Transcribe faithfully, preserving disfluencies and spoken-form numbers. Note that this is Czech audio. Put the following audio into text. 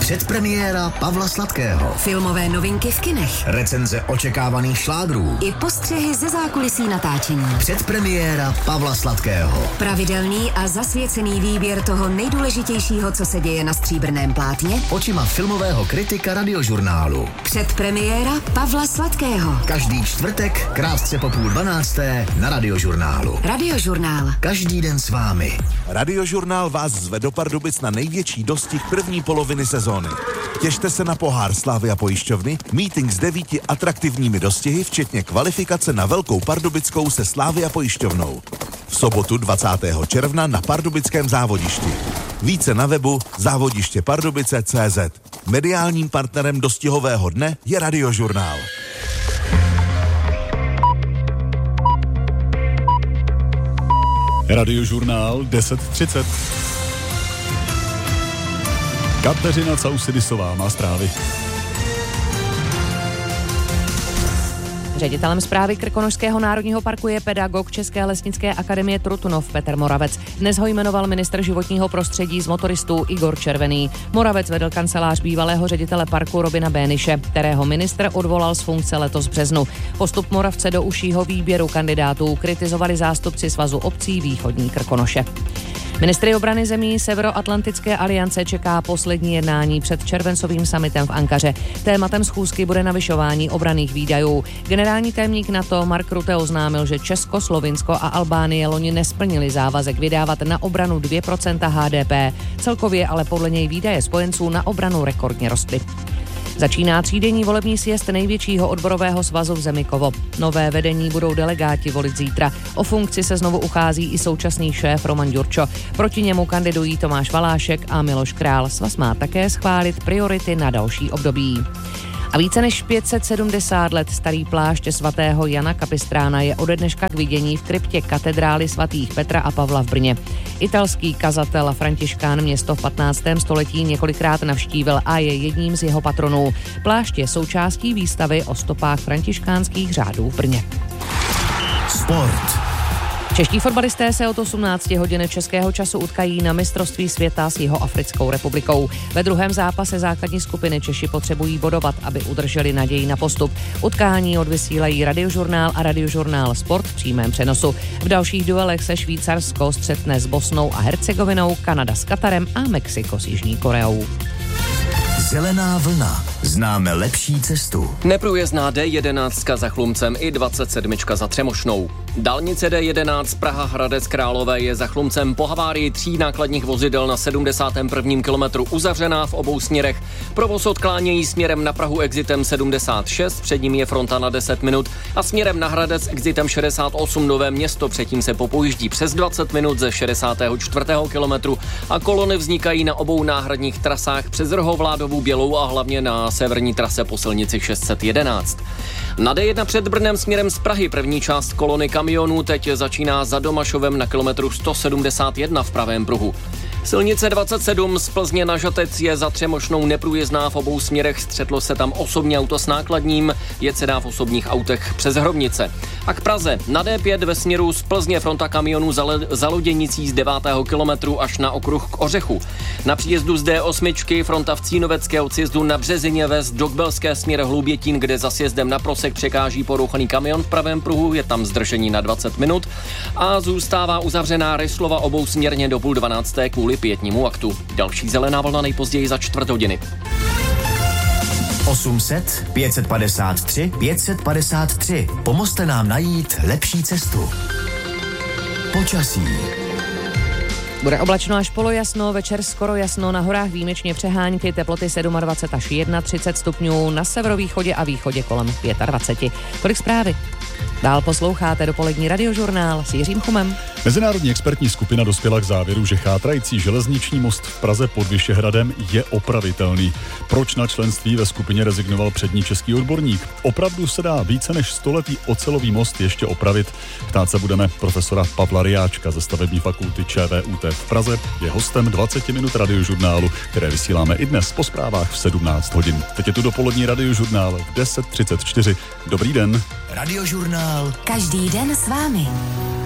Předpremiéra Pavla Sladkého. Filmové novinky v kinech. Recenze očekávaných šlágrů. I postřehy ze zákulisí natáčení. Předpremiéra Pavla Sladkého. Pravidelný a zasvěcený výběr toho nejdůležitějšího, co se děje na stříbrném plátně. Očima filmového kritika Radiožurnálu. Předpremiéra Pavla Sladkého. Každý čtvrtek, krátce po půl dvanácté na Radiožurnálu. Radiožurnál. Každý den s vámi. Radiožurnál vás zve do Pardubic na největší dostih první poloviny sezóny. Těšte se na pohár Slávy a pojišťovny, meeting s devíti atraktivními dostihy, včetně kvalifikace na Velkou Pardubickou se Slávy a pojišťovnou. V sobotu dvacátého června na pardubickém závodišti. Více na webu závodiště pardubice tečka cé zet. Mediálním partnerem dostihového dne je Radiožurnál. Radiožurnál deset třicet. Kateřina Causidisová má zprávy. Ředitelem správy Krkonošského národního parku je pedagog České lesnické akademie Trutnov Petr Moravec. Dnes ho jmenoval ministr životního prostředí z motoristů Igor Červený. Moravec vedl kancelář bývalého ředitele parku Robina Béniše, kterého ministr odvolal z funkce letos v březnu. Postup Moravce do užšího výběru kandidátů kritizovali zástupci Svazu obcí Východní Krkonoše. Ministry obrany zemí Severoatlantické aliance čeká poslední jednání před červencovým summitem v Ankaře. Tématem schůzky bude navyšování obranných výdajů. Generální tajemník NATO Mark Rutte oznámil, že Česko, Slovinsko a Albánie loni nesplnili závazek vydávat na obranu dvě procenta há dé pé. Celkově ale podle něj výdaje spojenců na obranu rekordně rostly. Začíná třídenní volební sjezd největšího odborového svazu v zemi Kovo. Nové vedení budou delegáti volit zítra. O funkci se znovu uchází i současný šéf Roman Ďurčo. Proti němu kandidují Tomáš Valášek a Miloš Král. Svaz má také schválit priority na další období. A více než pět set sedmdesát let starý plášť svatého Jana Kapistrána je ode dneška k vidění v kryptě katedrály svatých Petra a Pavla v Brně. Italský kazatel a františkán město v patnáctém století několikrát navštívil a je jedním z jeho patronů. Plášť je součástí výstavy o stopách františkánských řádů v Brně. Sport. Čeští fotbalisté se od osmnácti hodin českého času utkají na mistrovství světa s Jihoafrickou republikou. Ve druhém zápase základní skupiny Češi potřebují bodovat, aby udrželi naději na postup. Utkání odvysílají Radiožurnál a Radiožurnál Sport v přímém přenosu. V dalších duelech se Švýcarsko střetne s Bosnou a Hercegovinou, Kanada s Katarem a Mexiko s Jižní Koreou. Zelená vlna. Známe lepší cestu. Neprůjezdná dé jedenáct za Chlumcem i dvacet sedm za Třemošnou. Dálnice dé jedenáct Praha Hradec Králové je za Chlumcem po havárii tří nákladních vozidel na sedmdesátém prvním kilometru uzavřená v obou směrech. Provoz odklánějí směrem na Prahu exitem sedmdesát šest, před ním je fronta na deset minut a směrem na Hradec exitem šedesát osm Nové Město, předtím se popojíždí přes dvacet minut ze šedesátého čtvrtého kilometru a kolony vznikají na obou náhradních trasách přes Rohovládovu Bělou a hlavně na severní trase po silnici šest set jedenáct. Na dé jedna před Brnem směrem z Prahy první část kolony kamionů teď začíná za Domašovem na kilometru sto sedmdesát jedna v pravém pruhu. Silnice dvacet sedm z Plzně na Žatec je za Třemošnou neprůjezdná v obou směrech, střetlo se tam osobní auto s nákladním, jet se dá v osobních autech přes Hrobnice. A k Praze na dé pět ve směru z Plzně fronta kamionů za, le- za Loděnicí z devátého kilometru až na okruh k Ořechu. Na příjezdu z dé osm fronta v Cínovecké od sjezdu na Březině vést do Kbelské směr Hloubětín, kde za sjezdem na Prosek překáží porouchaný kamion v pravém pruhu, je tam zdržení na dvacet minut a zůstává uzavřená Ryslova obousměrně do půl dvanácté kvůli pietnímu aktu. Další zelená vlna nejpozději za čtvrt hodiny. osm set, pět set padesát tři, pět set padesát tři. Pomozte nám najít lepší cestu. Počasí. Bude oblačno až polojasno, večer skoro jasno, na horách výjimečně přehánky, teploty dvacet sedm až třicet jedna stupňů, na severovýchodě a východě kolem dvacet pět. Tolik zprávy. Dál posloucháte dopolední Radiožurnál s Jiřím Chumem. Mezinárodní expertní skupina dospěla k závěru, že chátrající železniční most v Praze pod Vyšehradem je opravitelný. Proč na členství ve skupině rezignoval přední český odborník? Opravdu se dá více než stoletý ocelový most ještě opravit? Ptát se budeme profesora Pavla Ryáčka ze stavební fakulty ČVUT v Praze. Je hostem dvacet minut Radiožurnálu, které vysíláme i dnes po zprávách v sedmnáct hodin. Teď je tu dopolední Radiožurnál v deset třicet čtyři. Dobrý den. Radiožurnál. Každý den s vámi.